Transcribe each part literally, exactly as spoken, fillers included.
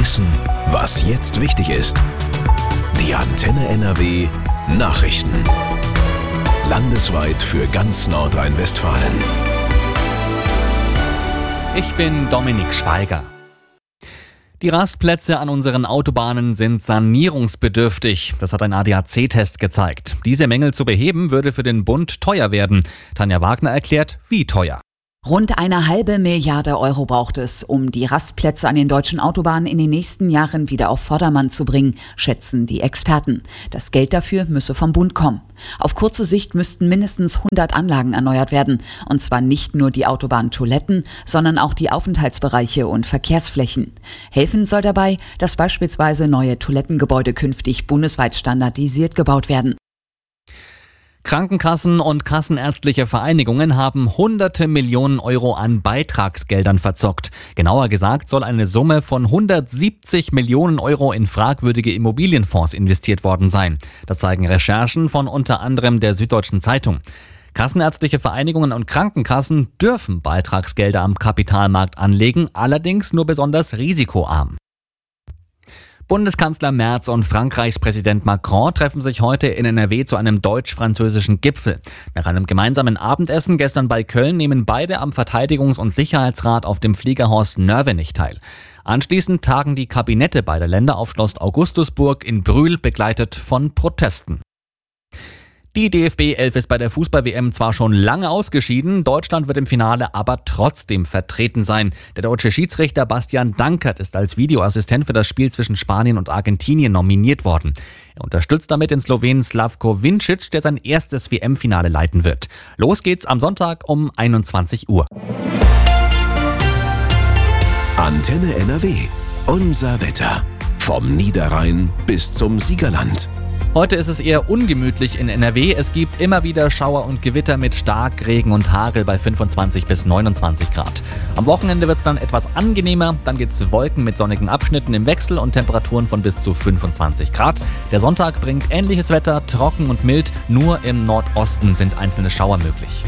Wissen, was jetzt wichtig ist. Die Antenne N R W Nachrichten. Landesweit für ganz Nordrhein-Westfalen. Ich bin Dominik Schweiger. Die Rastplätze an unseren Autobahnen sind sanierungsbedürftig. Das hat ein A D A C-Test gezeigt. Diese Mängel zu beheben, würde für den Bund teuer werden. Tanja Wagner erklärt, wie teuer. Rund eine halbe Milliarde Euro braucht es, um die Rastplätze an den deutschen Autobahnen in den nächsten Jahren wieder auf Vordermann zu bringen, schätzen die Experten. Das Geld dafür müsse vom Bund kommen. Auf kurze Sicht müssten mindestens hundert Anlagen erneuert werden. Und zwar nicht nur die Autobahntoiletten, sondern auch die Aufenthaltsbereiche und Verkehrsflächen. Helfen soll dabei, dass beispielsweise neue Toilettengebäude künftig bundesweit standardisiert gebaut werden. Krankenkassen und kassenärztliche Vereinigungen haben hunderte Millionen Euro an Beitragsgeldern verzockt. Genauer gesagt soll eine Summe von hundertsiebzig Millionen Euro in fragwürdige Immobilienfonds investiert worden sein. Das zeigen Recherchen von unter anderem der Süddeutschen Zeitung. Kassenärztliche Vereinigungen und Krankenkassen dürfen Beitragsgelder am Kapitalmarkt anlegen, allerdings nur besonders risikoarm. Bundeskanzler Merz und Frankreichs Präsident Macron treffen sich heute in N R W zu einem deutsch-französischen Gipfel. Nach einem gemeinsamen Abendessen gestern bei Köln nehmen beide am Verteidigungs- und Sicherheitsrat auf dem Fliegerhorst Nörvenich teil. Anschließend tagen die Kabinette beider Länder auf Schloss Augustusburg in Brühl, begleitet von Protesten. Die D F B elf ist bei der Fußball-W M zwar schon lange ausgeschieden, Deutschland wird im Finale aber trotzdem vertreten sein. Der deutsche Schiedsrichter Bastian Dankert ist als Videoassistent für das Spiel zwischen Spanien und Argentinien nominiert worden. Er unterstützt damit den Slowenen Slavko Vincic, der sein erstes W M-Finale leiten wird. Los geht's am Sonntag um einundzwanzig Uhr. Antenne N R W. Unser Wetter. Vom Niederrhein bis zum Siegerland. Heute ist es eher ungemütlich in N R W. Es gibt immer wieder Schauer und Gewitter mit Starkregen und Hagel bei fünfundzwanzig bis neunundzwanzig Grad. Am Wochenende wird es dann etwas angenehmer. Dann gibt es Wolken mit sonnigen Abschnitten im Wechsel und Temperaturen von bis zu fünfundzwanzig Grad. Der Sonntag bringt ähnliches Wetter, trocken und mild. Nur im Nordosten sind einzelne Schauer möglich.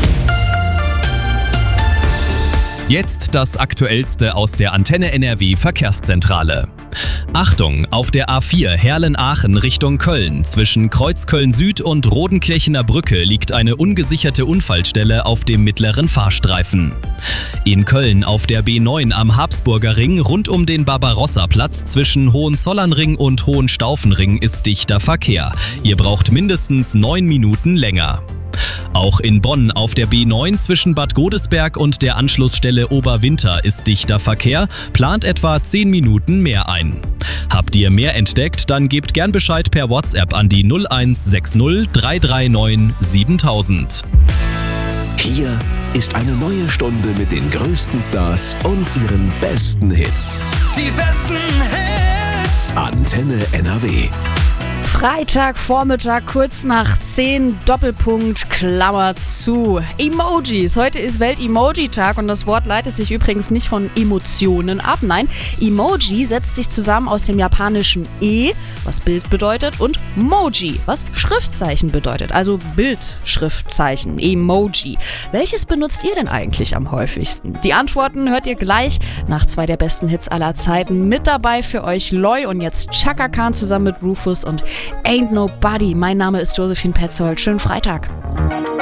Jetzt das Aktuellste aus der Antenne N R W Verkehrszentrale. Achtung, auf der A vier Herlen-Aachen Richtung Köln zwischen Kreuzköln Süd und Rodenkirchener Brücke liegt eine ungesicherte Unfallstelle auf dem mittleren Fahrstreifen. In Köln auf der B neun am Habsburger Ring rund um den Barbarossa-Platz zwischen Hohenzollernring und Hohenstaufenring ist dichter Verkehr. Ihr braucht mindestens neun Minuten länger. Auch in Bonn auf der B neun zwischen Bad Godesberg und der Anschlussstelle Oberwinter ist dichter Verkehr, plant etwa zehn Minuten mehr ein. Habt ihr mehr entdeckt, dann gebt gern Bescheid per WhatsApp an die null eins sechs null drei drei neun siebentausend. Hier ist eine neue Stunde mit den größten Stars und ihren besten Hits. Die besten Hits! Antenne N R W. Freitagvormittag, kurz nach zehn, Doppelpunkt, Klammer zu. Emojis. Heute ist Welt-Emoji-Tag und das Wort leitet sich übrigens nicht von Emotionen ab. Nein, Emoji setzt sich zusammen aus dem japanischen E, was Bild bedeutet, und Moji, was Schriftzeichen bedeutet. Also Bildschriftzeichen, Emoji. Welches benutzt ihr denn eigentlich am häufigsten? Die Antworten hört ihr gleich nach zwei der besten Hits aller Zeiten. Mit dabei für euch Loy und jetzt Chaka Khan zusammen mit Rufus und Ain't Nobody. Mein Name ist Josephine Petzold. Schönen Freitag.